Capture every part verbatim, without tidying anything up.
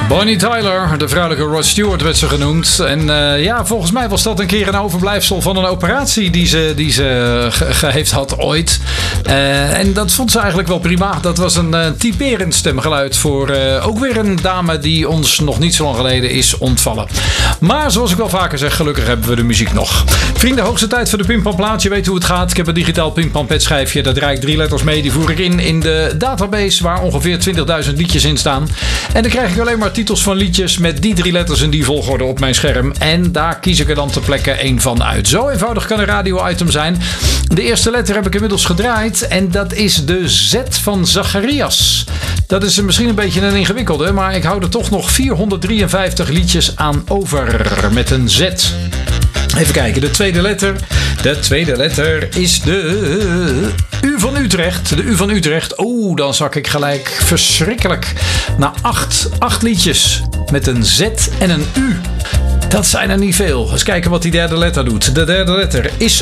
Bonnie Tyler, de vrouwelijke Rod Stewart werd ze genoemd. En uh, ja, volgens mij was dat een keer een overblijfsel van een operatie die ze, die ze ge- ge- heeft had ooit. Uh, en dat vond ze eigenlijk wel prima. Dat was een uh, typerend stemgeluid voor uh, ook weer een dame die ons nog niet zo lang geleden is ontvallen. Maar zoals ik wel vaker zeg, gelukkig hebben we de muziek nog. Vrienden, hoogste tijd voor de Pimpamplaat. Je weet hoe het gaat. Ik heb een digitaal Pimpampetschijfje. Daar draai ik drie letters mee. Die voer ik in in de database waar ongeveer twintigduizend liedjes in staan. En dan krijg ik alleen maar titels van liedjes met die drie letters in die volgorde op mijn scherm. En daar kies ik er dan ter plekke één van uit. Zo eenvoudig kan een radio-item zijn. De eerste letter heb ik inmiddels gedraaid. En dat is de Z van Zacharias. Dat is misschien een beetje een ingewikkelde. Maar ik hou er toch nog vierhonderddrieënvijftig liedjes aan over. Met een Z. Even kijken, de tweede letter. De tweede letter is de U van Utrecht. De U van Utrecht. Oeh, dan zak ik gelijk verschrikkelijk naar acht, acht liedjes met een Z en een U. Dat zijn er niet veel. Eens kijken wat die derde letter doet. De derde letter is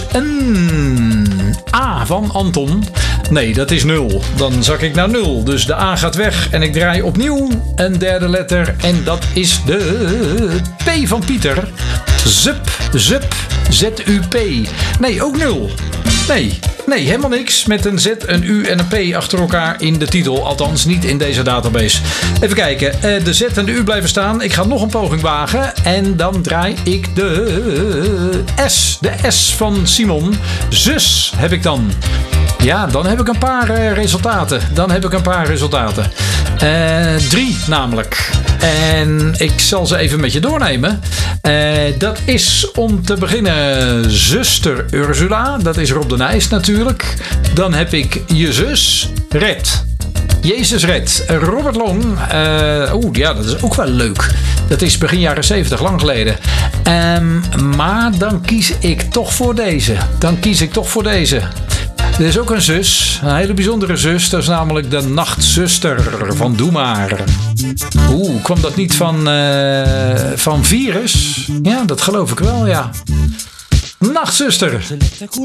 een A van Anton. Nee, dat is nul. Dan zak ik naar nul. Dus de A gaat weg en ik draai opnieuw een derde letter. En dat is de P van Pieter. Zup, zup, Z U P. Nee, ook nul. Nee, nee, helemaal niks. Met een Z, een U en een P achter elkaar in de titel. Althans, niet in deze database. Even kijken. De Z en de U blijven staan. Ik ga nog een poging wagen. En dan draai ik de S. De S van Simon. Zus heb ik dan. Ja, dan heb ik een paar uh, resultaten. Dan heb ik een paar resultaten. Uh, drie namelijk. En ik zal ze even met je doornemen. Uh, dat is om te beginnen zuster Ursula. Dat is Rob de Nijs natuurlijk. Dan heb ik je zus Red. Jezus Red. Robert Long. Uh, Oeh, ja, dat is ook wel leuk. Dat is begin jaren zeventig, lang geleden. Um, maar dan kies ik toch voor deze. Dan kies ik toch voor deze. Er is ook een zus, een hele bijzondere zus. Dat is namelijk de Nachtzuster van Doe Maar. Oeh, kwam dat niet van, uh, van Virus? Ja, dat geloof ik wel, ja. Nachtzuster.